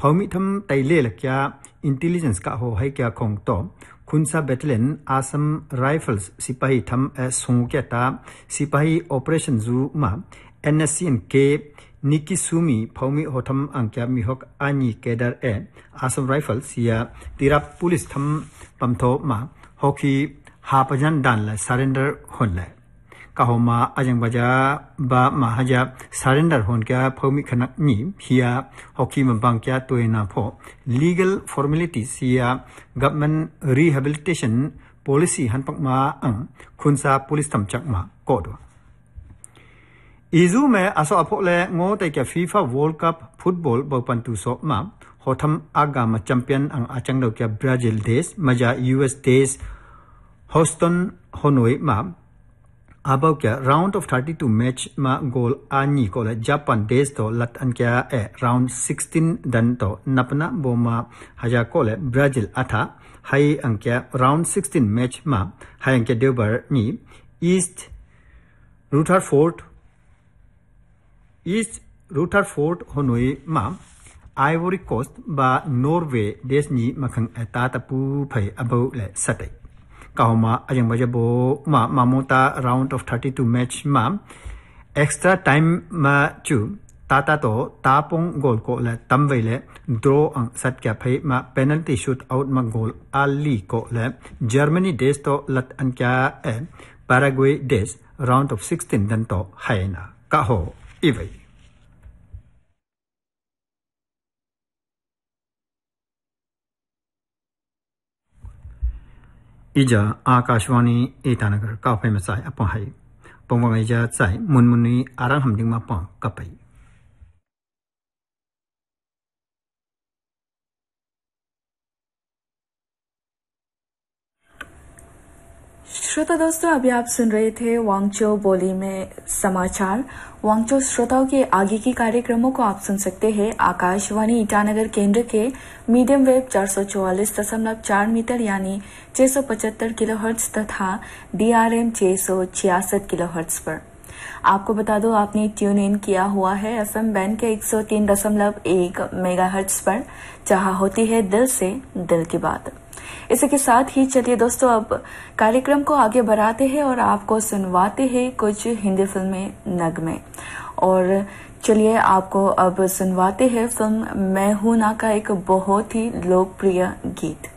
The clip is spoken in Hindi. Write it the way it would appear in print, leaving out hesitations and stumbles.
फौमी थम तैले लक्या इंटेलिजेंस का हो है क्या खोंग तो खुनसा बेटलियन आसम राइफल्स सिपाही थम सोंग्याता सिपाही ऑपरेशन जू मा एनएससीएन के निकिसुमी फौमी होथम अंक्या मिहोक आनी केडर आसम राइफल्स या तिराप पुलिस थम पमथो मा होकी हापजन दान ला सरेंडर होनले काहोमा अजंग बजा बा महाजा सरेंडर होन क्या फौमी खनक नि हिया होकी मबांग क्या तोयना फो लीगल फॉर्मेलिटीज या गवर्नमेंट रिहेबिलिटेशन पॉलिसी हनपक मा खुनसा पुलिस थम चक मा कोडो इजू में असो अपोले ngो ते क्या फीफा वर्ल्ड कप फुटबॉल बपंतु सो मा होथम आगा मा चैंपियन अंग अचंगदो क्या ब्राजील देश मजा यूएस देश होस्टन होनोई मा अबाउ क्या राउंड ऑफ 32 मैच मा गोल आनी को जापान देश तो लत अन क्या राउंड 16 दन तो नपना बोमा हजा को ब्राजील अथा हाई अंक्या राउंड 16 मैच मा हाई अंक्या देवर नि ईस्ट रुथरफोर्ड होनोई मा आइवरी कोस्ट बा नॉर्वे देश नि मखंग तातपु फै अबौ ले सतै काहोमा अजंग बजबो मा मामोता राउंड ऑफ 32 मैच मा एक्स्ट्रा टाइम मा चु ताता तो तापोंग गोल को ले तमवे ले ड्रॉ अंग सत क्या फै मा पेनल्टी शूट आउट मा गोल आली को ले जर्मनी देश तो लत अन क्या पैराग्वे देश राउंड ऑफ 16 दन तो हायना काहो इवै इजा आकाशवाणी ईटानगर काफे मसाई अपन है पोंगवा इजा चाय मुनमुनी आराम हमदिंग मा पं कपै श्रोता दोस्तों, अभी आप सुन रहे थे वांगचो बोली में समाचार। वांगचो श्रोताओं के आगे के कार्यक्रमों को आप सुन सकते हैं आकाशवाणी ईटानगर केंद्र के मीडियम वेव 444.4 मीटर यानी 675 किलोहर्ट्ज तथा DRM 666 किलोहर्ट्ज पर। आपको बता दो, आपने ट्यून इन किया हुआ है FM बैंड के 103.1 मेगाहर्ट्ज पर, जहां होती है दिल से दिल की बात। इसी के साथ ही चलिए दोस्तों, अब कार्यक्रम को आगे बढ़ाते हैं और आपको सुनवाते हैं कुछ हिंदी फिल्में नगमे। और चलिए आपको अब सुनवाते हैं फिल्म मैं हूं ना का एक बहुत ही लोकप्रिय गीत।